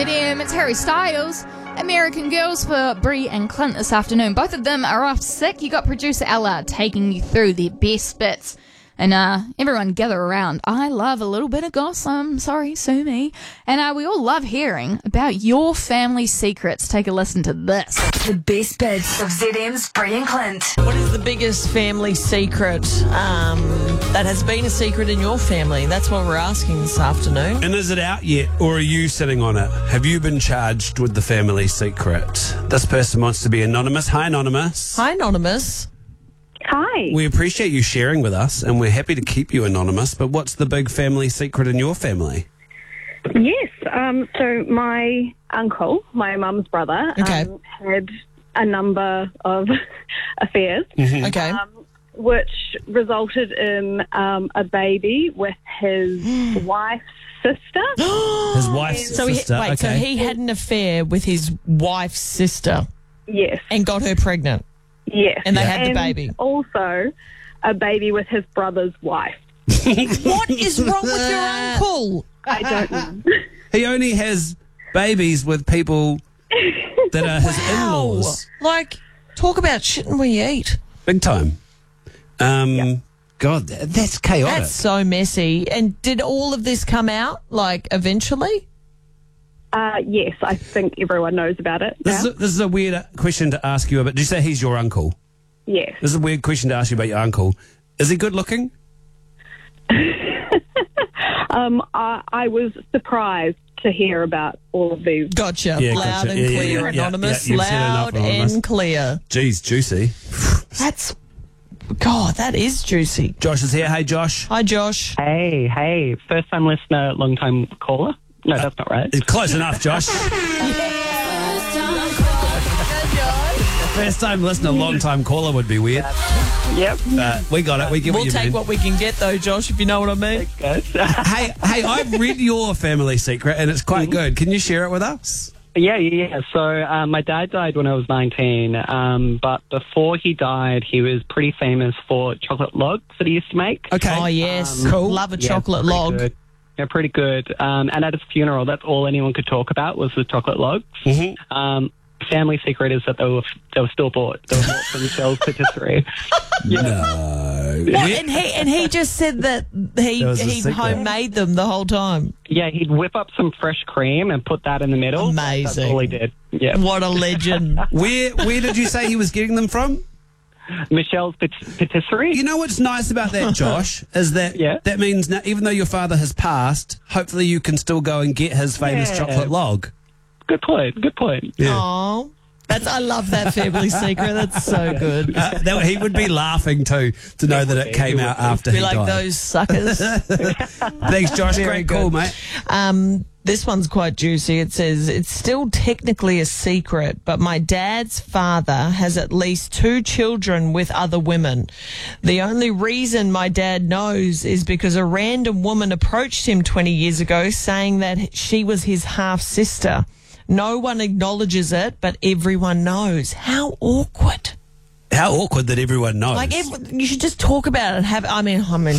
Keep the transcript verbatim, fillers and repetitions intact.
Z M. It's Harry Styles. American Girls for Brie and Clint this afternoon. Both of them are off sick. You got producer Ella taking you through their best bits. And uh, everyone gather around. I love a little bit of gossip. Sorry, sue me. And uh, we all love hearing about your family secrets. Take a listen to this. The best bits of Z M's Brie and Clint. What is the biggest family secret um, that has been a secret in your family? That's what we're asking this afternoon. And is it out yet, or are you sitting on it? Have you been charged with the family secret? This person wants to be anonymous. Hi, Anonymous. Hi, Anonymous. Hi. We appreciate you sharing with us, and we're happy to keep you anonymous, but what's the big family secret in your family? Yes. Um, so my uncle, my mum's brother, Okay. um, had a number of affairs, Mm-hmm. Okay. um, which resulted in um, a baby with his wife's sister. His wife's so he, sister. wait, so okay. he had an affair with his wife's sister Yes. and got her pregnant. Yes. And they had the baby. Also, a baby with his brother's wife. What is wrong with your uncle? I don't know. He only has babies with people that are his Wow. in-laws. Like, talk about shitting where you eat. Big time. Um, God, that, that's chaotic. That's so messy. And did all of this come out, like, eventually? Uh, yes, I think everyone knows about it This is, now. a, this is a weird uh, question to ask you about. Did you say he's your uncle? Yes. This is a weird question to ask you about your uncle. Is he good looking? Um, I, I was surprised to hear about all of these. Gotcha. Yeah, Loud gotcha. and Yeah, yeah, clear, yeah, yeah, Anonymous. yeah, you've said enough, Loud Anonymous. and clear. Geez, juicy. That's, God, that is juicy. Josh is here. Hey, Josh. Hi, Josh. Hey, hey, first time listener, long time caller. No, that's not right. Close enough, Josh. First time listener, long time caller would be weird. Yep. Uh, we got it. We get We'll what you take mean. what we can get, though, Josh, if you know what I mean. Good. Hey, hey, I've read your family secret and it's quite good. Can you share it with us? yeah, yeah, yeah. So uh, my dad died when I was nineteen, um, but before he died, he was pretty famous for chocolate logs that he used to make. Okay. Oh, yes. Cool. Love a Yeah, chocolate pretty log. good. Yeah, pretty good. Um, and at his funeral, that's all anyone could talk about was the chocolate logs. Mm-hmm. Um, family secret is that they were they were still bought. They were bought from Michelle's Patisserie. No. What? And he and he just said that he That was a he secret. homemade them the whole time. Yeah, he'd whip up some fresh cream and put that in the middle. Amazing. That's all he did. Yeah. What a legend. Where where did you say he was getting them from? Michelle's Pat- Patisserie. You know what's nice about that, Josh, is that Yeah. that means now, even though your father has passed, hopefully you can still go and get his famous Yeah. chocolate log. Good point. Good point. Oh, that's I love that family secret. That's so good. Uh, that, he would be laughing too to know that it came out after Be he like died. those suckers. Thanks, Josh. Very Great call, good. mate. Um, this one's quite juicy. It says, it's still technically a secret, but my dad's father has at least two children with other women. The only reason my dad knows is because a random woman approached him twenty years ago saying that she was his half-sister. No one acknowledges it, but everyone knows. How awkward. How awkward that everyone knows. Like, every, you should just talk about it. Have I mean, I mean,